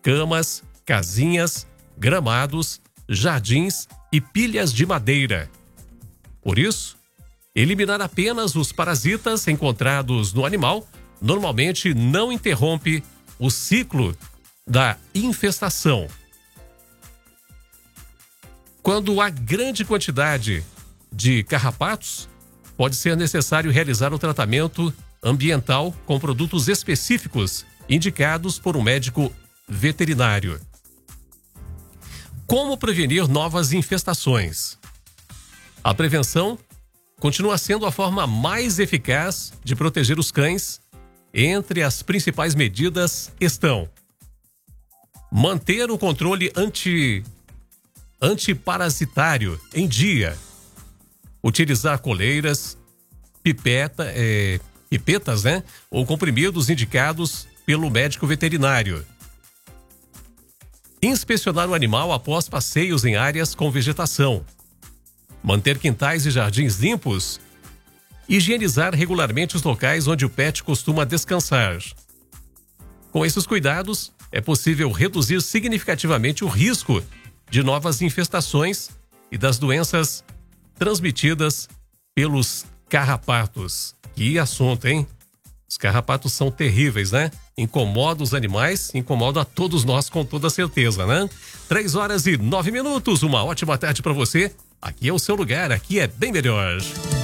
camas, casinhas, gramados, jardins e pilhas de madeira. Por isso, eliminar apenas os parasitas encontrados no animal normalmente não interrompe o ciclo da infestação. Quando há grande quantidade de carrapatos, pode ser necessário realizar o tratamento ambiental com produtos específicos indicados por um médico veterinário. Como prevenir novas infestações? A prevenção continua sendo a forma mais eficaz de proteger os cães. Entre as principais medidas estão: manter o controle antiparasitário em dia, utilizar coleiras, pipetas, ou comprimidos indicados pelo médico veterinário, inspecionar o animal após passeios em áreas com vegetação, manter quintais e jardins limpos, higienizar regularmente os locais onde o pet costuma descansar. Com esses cuidados, é possível reduzir significativamente o risco de novas infestações e das doenças transmitidas pelos carrapatos. Que assunto, hein? Os carrapatos são terríveis, né? Incomodam os animais, incomodam a todos nós com toda certeza, né? 3h09, uma ótima tarde para você. Aqui é o seu lugar, aqui é bem melhor.